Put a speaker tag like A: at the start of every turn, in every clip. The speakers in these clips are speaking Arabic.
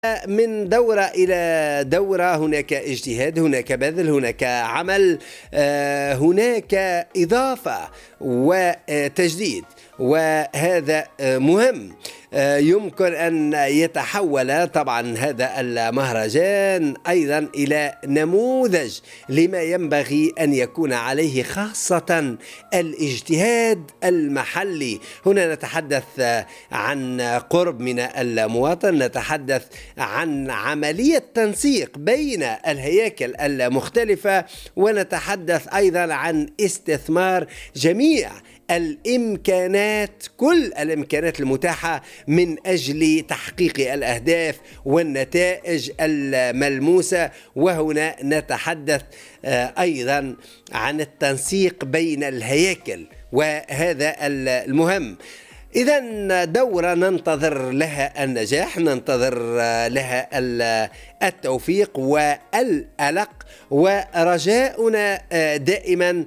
A: من دورة إلى دورة هناك اجتهاد، هناك بذل، هناك عمل، هناك إضافة وتجديد، وهذا مهم. يمكن أن يتحول طبعا هذا المهرجان أيضا إلى نموذج لما ينبغي أن يكون عليه، خاصة الاجتهاد المحلي. هنا نتحدث عن قرب من المواطن، نتحدث عن عملية تنسيق بين الهياكل المختلفة، ونتحدث أيضا عن استثمار جميع الإمكانات، كل الإمكانات المتاحة من أجل تحقيق الأهداف والنتائج الملموسة. وهنا نتحدث أيضا عن التنسيق بين الهياكل، وهذا المهم. إذا دورة ننتظر لها النجاح، ننتظر لها التوفيق والألق، ورجاؤنا دائما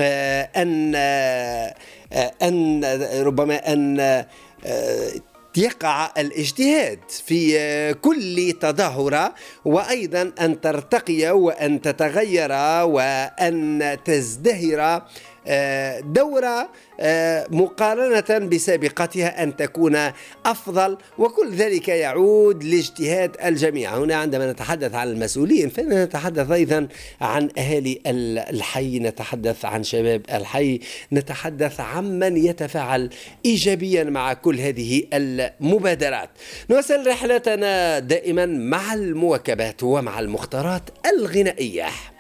A: أن ربما أن يقع الاجتهاد في كل تظاهرة، وأيضا أن ترتقي وأن تتغير وأن تزدهر دورة مقارنة بسابقتها أن تكون أفضل، وكل ذلك يعود لاجتهاد الجميع. هنا عندما نتحدث عن المسؤولين فنتحدث أيضا عن أهالي الحي، نتحدث عن شباب الحي، نتحدث عن من يتفاعل إيجابيا مع كل هذه المبادرات. نواصل رحلتنا دائما مع المواكبات ومع المختارات الغنائية.